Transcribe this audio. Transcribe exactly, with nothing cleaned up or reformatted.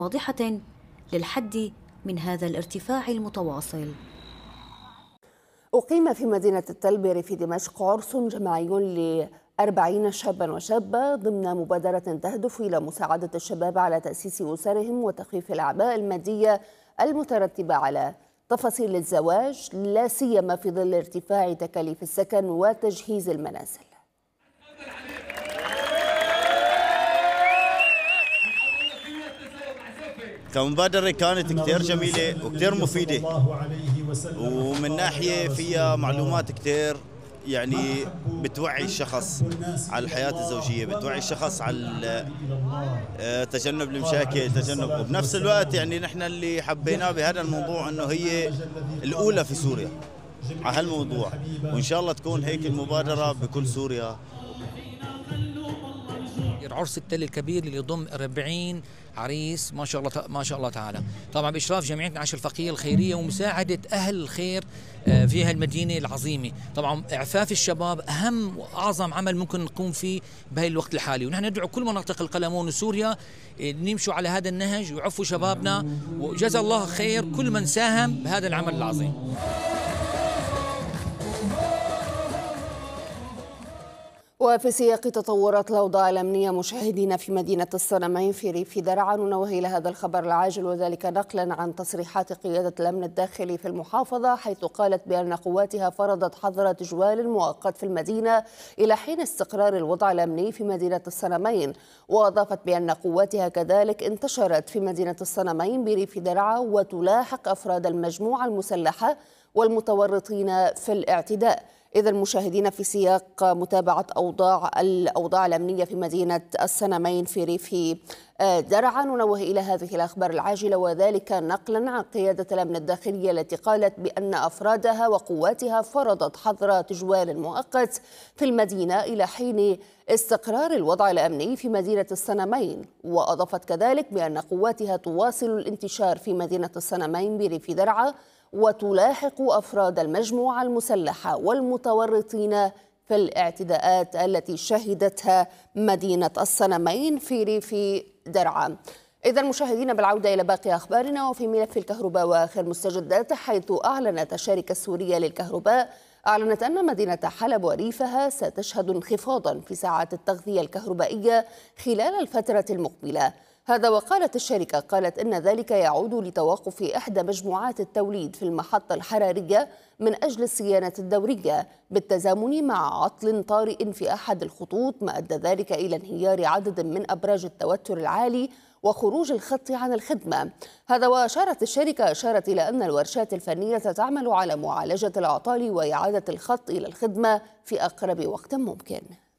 واضحة للحد من هذا الارتفاع المتواصل. أقيم في مدينة التل في دمشق عرس جماعي لأربعين شابا وشابة ضمن مبادرة تهدف إلى مساعدة الشباب على تأسيس أسرهم وتخفيف الأعباء المادية المترتبة على تفاصيل الزواج، لا سيما في ظل ارتفاع تكاليف السكن وتجهيز المنازل. كمبادرة كانت كثير جميلة وكثير مفيدة، ومن ناحية فيها معلومات كثير يعني بتوعي الشخص على الحياة الزوجية، بتوعي الشخص على تجنب المشاكل، تجنب، وبنفس الوقت يعني نحن اللي حبيناه بهذا الموضوع انه هي الأولى في سوريا على هالموضوع، وإن شاء الله تكون هيك المبادرة بكل سوريا. عرس التل الكبير اللي يضم أربعين عريس ما شاء الله ما شاء الله تعالى، طبعا باشراف جمعيه عشر الفقيه الخيريه ومساعده اهل الخير في هالمدينه العظيمه. طبعا اعفاف الشباب اهم واعظم عمل ممكن نقوم فيه بهي الوقت الحالي، ونحن ندعو كل مناطق القلمون وسوريا نمشوا على هذا النهج ويعفوا شبابنا، وجزا الله خير كل من ساهم بهذا العمل العظيم. وفي سياق تطورات الأوضاع الأمنية مشاهدينا في مدينة الصنمين في ريف درعا، ننوه إلى هذا الخبر العاجل وذلك نقلا عن تصريحات قيادة الأمن الداخلي في المحافظة، حيث قالت بأن قواتها فرضت حظر تجوال مؤقت في المدينة إلى حين استقرار الوضع الأمني في مدينة الصنمين، وأضافت بأن قواتها كذلك انتشرت في مدينة الصنمين بريف درعا وتلاحق أفراد المجموعة المسلحة والمتورطين في الاعتداء. إذا مشاهدين في سياق متابعة أوضاع الأوضاع الأمنية في مدينة الصنمين في ريف درعا، ننوه إلى هذه الأخبار العاجلة وذلك نقلا عن قيادة الأمن الداخلية التي قالت بأن أفرادها وقواتها فرضت حظر تجوال مؤقت في المدينة إلى حين استقرار الوضع الأمني في مدينة الصنمين، وأضافت كذلك بأن قواتها تواصل الانتشار في مدينة الصنمين بريف درعا وتلاحق أفراد المجموعة المسلحة والمتورطين في الاعتداءات التي شهدتها مدينة الصنمين في ريف درعا. إذا مشاهدين بالعودة إلى باقي أخبارنا وفي ملف الكهرباء وآخر مستجدات، حيث أعلنت الشركة السورية للكهرباء أعلنت أن مدينة حلب وريفها ستشهد انخفاضا في ساعات التغذية الكهربائية خلال الفترة المقبلة. هذا وقالت الشركة قالت إن ذلك يعود لتوقف إحدى مجموعات التوليد في المحطة الحرارية من أجل الصيانة الدورية بالتزامن مع عطل طارئ في أحد الخطوط، ما أدى ذلك إلى انهيار عدد من أبراج التوتر العالي وخروج الخط عن الخدمة. هذا وأشارت الشركة أشارت إلى أن الورشات الفنية تعمل على معالجة الأعطال وإعادة الخط إلى الخدمة في أقرب وقت ممكن.